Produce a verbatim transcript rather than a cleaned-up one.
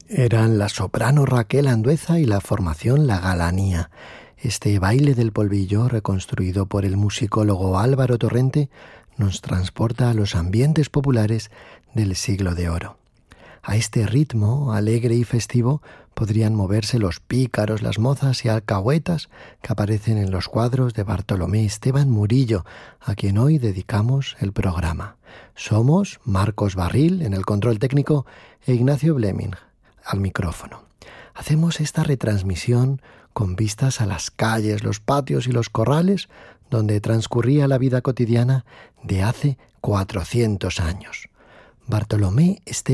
Eran la soprano Raquel Andueza y la formación La Galanía. Este baile del polvillo, reconstruido por el musicólogo Álvaro Torrente, nos transporta a los ambientes populares del Siglo de Oro. A este ritmo alegre y festivo podrían moverse los pícaros, las mozas y alcahuetas que aparecen en los cuadros de Bartolomé Esteban Murillo, a quien hoy dedicamos el programa. Somos Marcos Barril en el control técnico e Ignacio Bleming al micrófono. Hacemos esta retransmisión con vistas a las calles, los patios y los corrales donde transcurría la vida cotidiana de hace cuatrocientos años. Bartolomé Esteban